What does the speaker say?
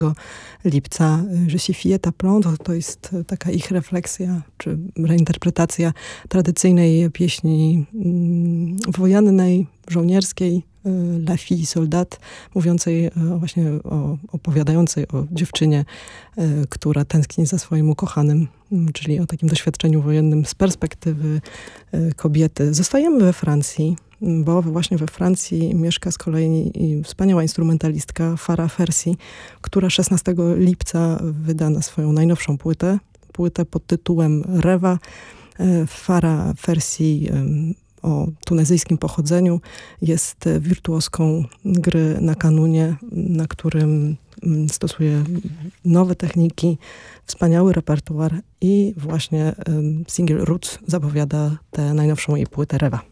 lipca. Je suis fille à Plondre to jest taka ich refleksja, czy reinterpretacja tradycyjnej pieśni wojennej, żołnierskiej, La fille soldat, mówiącej właśnie opowiadającej o dziewczynie, która tęskni za swoim ukochanym, czyli o takim doświadczeniu wojennym z perspektywy kobiety. Zostajemy we Francji, bo właśnie we Francji mieszka z kolei wspaniała instrumentalistka Farah Fersi, która 16 lipca wyda na swoją najnowszą płytę pod tytułem Reva. Farah Fersi o tunezyjskim pochodzeniu jest wirtuoską gry na kanunie, na którym stosuje nowe techniki, wspaniały repertuar i właśnie single Roots zapowiada tę najnowszą jej płytę Reva.